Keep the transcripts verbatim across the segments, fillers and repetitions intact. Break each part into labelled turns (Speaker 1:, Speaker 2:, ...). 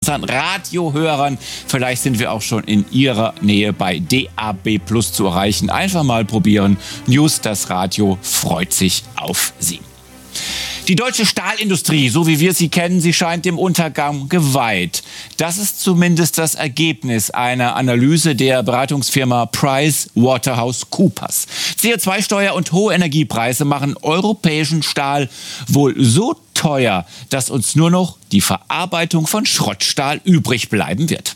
Speaker 1: unseren Radiohörern. Vielleicht sind wir auch schon in Ihrer Nähe bei D A B Plus zu erreichen. Einfach mal probieren. News, das Radio freut sich auf Sie. Die deutsche Stahlindustrie, so wie wir sie kennen, sie scheint dem Untergang geweiht. Das ist zumindest das Ergebnis einer Analyse der Beratungsfirma PricewaterhouseCoopers. C O zwei Steuer und hohe Energiepreise machen europäischen Stahl wohl so teuer, dass uns nur noch die Verarbeitung von Schrottstahl übrig bleiben wird.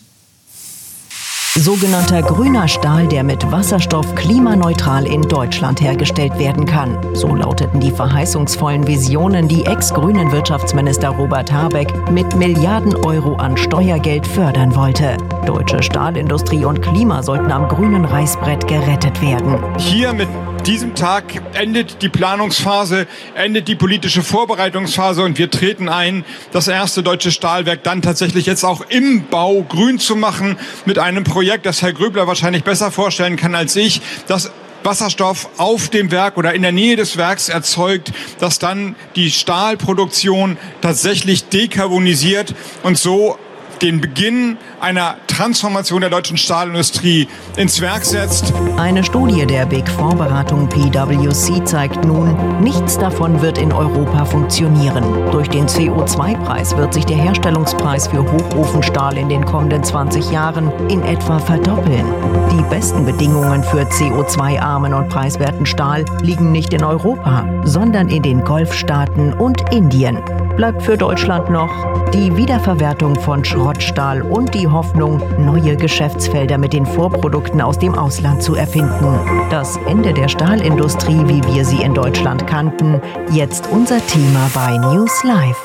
Speaker 2: Sogenannter grüner Stahl, der mit Wasserstoff klimaneutral in Deutschland hergestellt werden kann. So lauteten die verheißungsvollen Visionen, die ex-grünen Wirtschaftsminister Robert Habeck mit Milliarden Euro an Steuergeld fördern wollte. Deutsche Stahlindustrie und Klima sollten am grünen Reißbrett gerettet werden.
Speaker 3: Hier mit diesem Tag endet die Planungsphase, endet die politische Vorbereitungsphase und wir treten ein, das erste deutsche Stahlwerk dann tatsächlich jetzt auch im Bau grün zu machen mit einem Projekt, das Herr Gröbler wahrscheinlich besser vorstellen kann als ich, das Wasserstoff auf dem Werk oder in der Nähe des Werks erzeugt, das dann die Stahlproduktion tatsächlich dekarbonisiert und so den Beginn einer Transformation der deutschen Stahlindustrie ins Werk setzt.
Speaker 2: Eine Studie der Big Four Beratung P W C zeigt nun, nichts davon wird in Europa funktionieren. Durch den C O zwei Preis wird sich der Herstellungspreis für Hochofenstahl in den kommenden zwanzig Jahren in etwa verdoppeln. Die besten Bedingungen für C O zwei armen und preiswerten Stahl liegen nicht in Europa, sondern in den Golfstaaten und Indien. Bleibt für Deutschland noch die Wiederverwertung von Schrottstahl und die Hoffnung, neue Geschäftsfelder mit den Vorprodukten aus dem Ausland zu erfinden. Das Ende der Stahlindustrie, wie wir sie in Deutschland kannten, jetzt unser Thema bei News Live.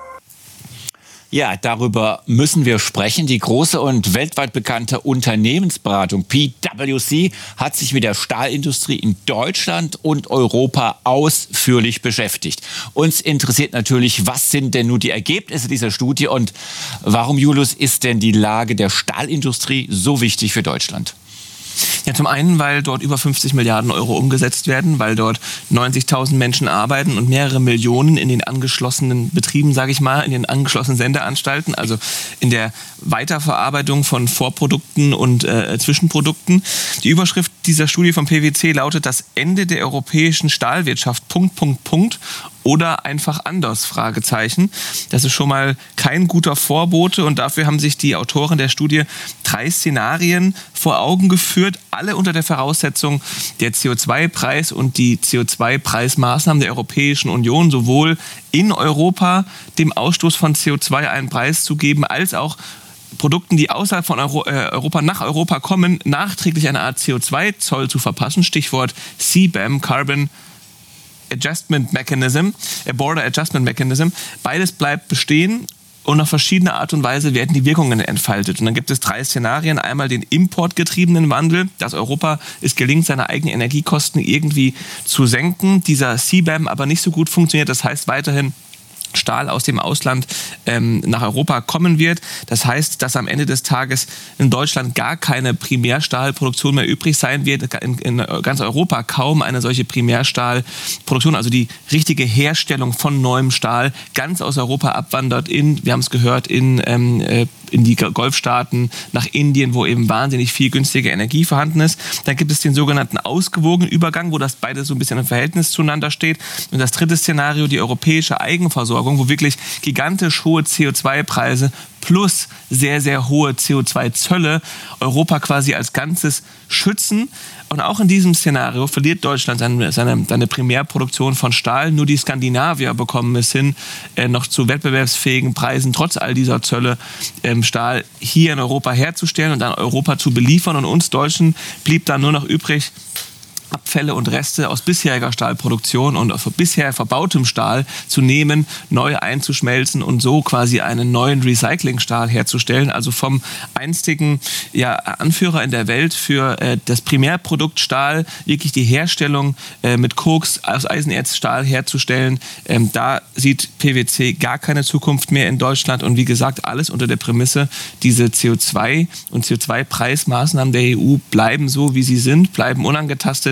Speaker 1: Ja, darüber müssen wir sprechen. Die große und weltweit bekannte Unternehmensberatung P W C hat sich mit der Stahlindustrie in Deutschland und Europa ausführlich beschäftigt. Uns interessiert natürlich, was sind denn nun die Ergebnisse dieser Studie und warum, Julius, ist denn die Lage der Stahlindustrie so wichtig für Deutschland?
Speaker 4: Ja, zum einen, weil dort über fünfzig Milliarden Euro umgesetzt werden, weil dort neunzigtausend Menschen arbeiten und mehrere Millionen in den angeschlossenen Betrieben, sage ich mal, in den angeschlossenen Sendeanstalten, also in der Weiterverarbeitung von Vorprodukten und äh, Zwischenprodukten. Die Überschrift dieser Studie vom P W C lautet: Das Ende der europäischen Stahlwirtschaft, Punkt, Punkt, Punkt. Oder einfach anders, Fragezeichen. Das ist schon mal kein guter Vorbote und dafür haben sich die Autoren der Studie drei Szenarien vor Augen geführt, alle unter der Voraussetzung, der C O zwei Preis und die C O zwei Preismaßnahmen der Europäischen Union sowohl in Europa dem Ausstoß von C O zwei einen Preis zu geben, als auch Produkten, die außerhalb von Euro, äh, Europa nach Europa kommen, nachträglich eine Art C O zwei Zoll zu verpassen. Stichwort C B A M, Carbon Adjustment Mechanism, a Border Adjustment Mechanism. Beides bleibt bestehen und auf verschiedene Art und Weise werden die Wirkungen entfaltet. Und dann gibt es drei Szenarien. Einmal den importgetriebenen Wandel, dass Europa es gelingt, seine eigenen Energiekosten irgendwie zu senken. Dieser C B A M aber nicht so gut funktioniert. Das heißt weiterhin, Stahl aus dem Ausland ähm, nach Europa kommen wird. Das heißt, dass am Ende des Tages in Deutschland gar keine Primärstahlproduktion mehr übrig sein wird. In, in ganz Europa kaum eine solche Primärstahlproduktion, also die richtige Herstellung von neuem Stahl, ganz aus Europa abwandert in, wir haben es gehört, in, ähm, in die Golfstaaten, nach Indien, wo eben wahnsinnig viel günstige Energie vorhanden ist. Dann gibt es den sogenannten ausgewogenen Übergang, wo das beides so ein bisschen im Verhältnis zueinander steht. Und das dritte Szenario, die europäische Eigenversorgung, wo wirklich gigantisch hohe C O zwei Preise plus sehr, sehr hohe C O zwei Zölle Europa quasi als Ganzes schützen. Und auch in diesem Szenario verliert Deutschland seine, seine, seine Primärproduktion von Stahl. Nur die Skandinavier bekommen es hin, äh, noch zu wettbewerbsfähigen Preisen, trotz all dieser Zölle, ähm, Stahl hier in Europa herzustellen und dann Europa zu beliefern. Und uns Deutschen blieb dann nur noch übrig, Abfälle und Reste aus bisheriger Stahlproduktion und bisher verbautem Stahl zu nehmen, neu einzuschmelzen und so quasi einen neuen Recyclingstahl herzustellen. Also vom einstigen ja, Anführer in der Welt für äh, das Primärprodukt Stahl, wirklich die Herstellung äh, mit Koks aus Eisenerzstahl herzustellen. Ähm, da sieht P W C gar keine Zukunft mehr in Deutschland und wie gesagt, alles unter der Prämisse, diese C O zwei und C O zwei Preismaßnahmen der E U bleiben so, wie sie sind, bleiben unangetastet.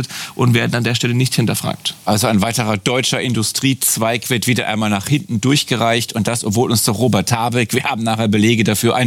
Speaker 4: bewertet und werden an der Stelle nicht hinterfragt.
Speaker 1: Also ein weiterer deutscher Industriezweig wird wieder einmal nach hinten durchgereicht und das, obwohl uns der Robert Habeck, wir haben nachher Belege dafür, ein